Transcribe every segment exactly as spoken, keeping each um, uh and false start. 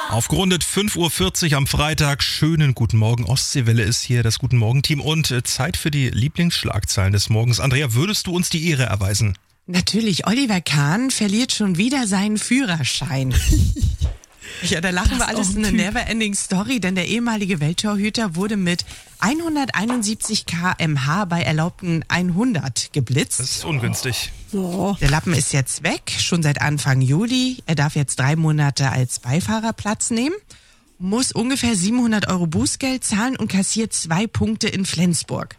Aufgerundet fünf Uhr vierzig am Freitag. Schönen guten Morgen. Ostseewelle ist hier, das Guten Morgen-Team. Und äh, Zeit für die Lieblingsschlagzeilen des Morgens. Andrea, würdest du uns die Ehre erweisen? Natürlich, Oliver Kahn verliert schon wieder seinen Führerschein. Ja, da lachen Das wir alles ist auch in ein eine Typ. never-ending Story, denn der ehemalige Welttorhüter wurde mit hunderteinundsiebzig Kilometer pro Stunde bei erlaubten hundert geblitzt. Das ist ungünstig. So. Der Lappen ist jetzt weg, schon seit Anfang Juli. Er darf jetzt drei Monate als Beifahrer Platz nehmen, muss ungefähr siebenhundert Euro Bußgeld zahlen und kassiert zwei Punkte in Flensburg.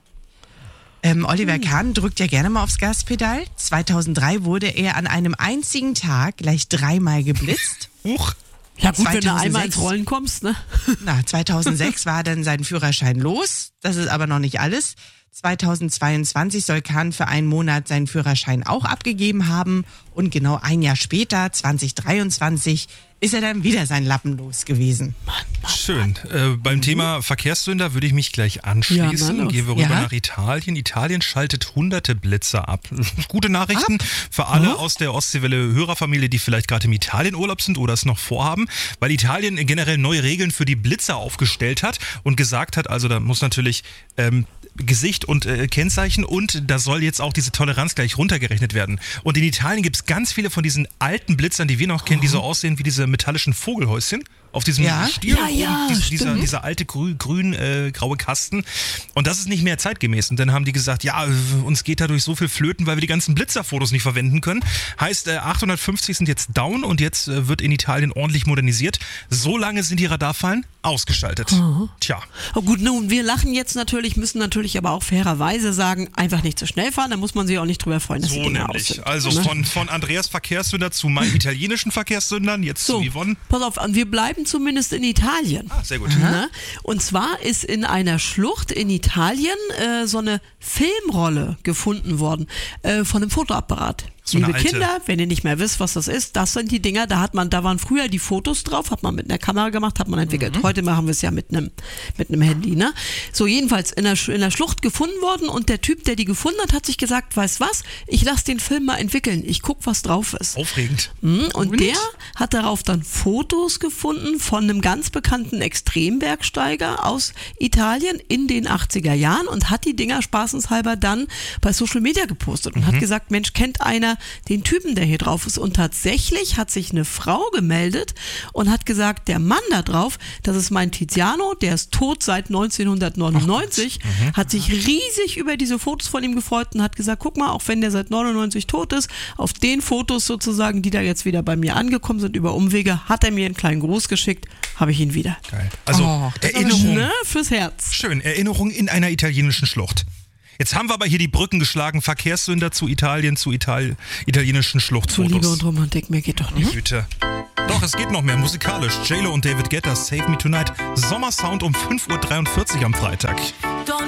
Ähm, Oliver Hm. Kahn drückt ja gerne mal aufs Gaspedal. zweitausenddrei wurde er an einem einzigen Tag gleich dreimal geblitzt. Huch. Ja gut, wenn du zweitausendsechs einmal ins Rollen kommst, ne? Na, zweitausendsechs war dann sein Führerschein los. Das ist aber noch nicht alles. zweitausendzweiundzwanzig soll Kahn für einen Monat seinen Führerschein auch abgegeben haben. Und genau ein Jahr später, zweitausenddreiundzwanzig, ist er dann wieder sein Lappen los gewesen. Schön. Äh, beim Thema Verkehrssünder würde ich mich gleich anschließen. Ja, na los. Gehen wir rüber Ja. nach Italien. Italien schaltet hunderte Blitzer ab. Gute Nachrichten für alle aus der Ostseewelle-Hörerfamilie, die vielleicht gerade im Italienurlaub sind oder es noch vorhaben, weil Italien generell neue Regeln für die Blitzer aufgestellt hat und gesagt hat, also da muss natürlich ähm, Gesicht und äh, Kennzeichen und da soll jetzt auch diese Toleranz gleich runtergerechnet werden. Und in Italien gibt es ganz viele von diesen alten Blitzern, die wir noch kennen, die so aussehen wie diese metallischen Vogelhäuschen auf diesem Ja. Stiel. Ja, ja, oben, dies- dieser, stimmt. dieser alte grün, grün äh, graue Kasten. Und das ist nicht mehr zeitgemäß. Und dann haben die gesagt, ja, äh, uns geht dadurch so viel flöten, weil wir die ganzen Blitzerfotos nicht verwenden können. Heißt, äh, achthundertfünfzig sind jetzt down und jetzt äh, wird in Italien ordentlich modernisiert. So lange sind die Radarfallen ausgeschaltet. Tja. Oh gut, nun, wir lachen jetzt natürlich, müssen natürlich aber auch fairerweise sagen, einfach nicht zu schnell fahren, da muss man sich auch nicht drüber freuen, dass die So Dinge aus nämlich. sind. Also ne? von, von Andreas Verkehrssünder zu meinen italienischen Verkehrssündern, jetzt So, zu Yvonne. pass auf, wir bleiben zumindest in Italien. Ah, sehr gut. Ne? Und zwar ist in einer Schlucht in Italien äh, so eine Filmrolle gefunden worden äh, von einem Fotoapparat. So eine Liebe alte. Kinder, wenn ihr nicht mehr wisst, was das ist, das sind die Dinger, da hat man, da waren früher die Fotos drauf, hat man mit einer Kamera gemacht, hat man entwickelt. Mhm. Heute machen wir es ja mit einem mit einem Handy, ne? So, jedenfalls in der, Sch- in der Schlucht gefunden worden und der Typ, der die gefunden hat, hat sich gesagt, weißt was, ich lasse den Film mal entwickeln, ich guck, was drauf ist. Aufregend. Mhm, Und der hat darauf dann Fotos gefunden von einem ganz bekannten Extrembergsteiger aus Italien in den achtziger Jahren und hat die Dinger spaßenshalber dann bei Social Media gepostet und hat gesagt, Mensch, kennt einer den Typen, der hier drauf ist? Und tatsächlich hat sich eine Frau gemeldet und hat gesagt, der Mann da drauf, das ist mein Tiziano, der ist tot seit neunzehnhundertneunundneunzig, hat sich riesig über diese Fotos von ihm gefreut und hat gesagt, guck mal, auch wenn der seit neunundneunzig tot ist, auf den Fotos sozusagen, die da jetzt wieder bei mir angekommen sind über Umwege, hat er mir einen kleinen Gruß geschickt, habe ich ihn wieder. Geil. Also Oh, das ist aber Erinnerung. Ne? Fürs Herz. Schön, Erinnerung in einer italienischen Schlucht. Jetzt haben wir aber hier die Brücken geschlagen, Verkehrssünder zu Italien, zu Ital italienischen Zu Schluchtfotos. Liebe und Romantik, mehr geht doch nicht. Güte. Doch, es geht noch mehr musikalisch. J-Lo und David Guetta, Save Me Tonight. Sommersound um fünf Uhr dreiundvierzig am Freitag.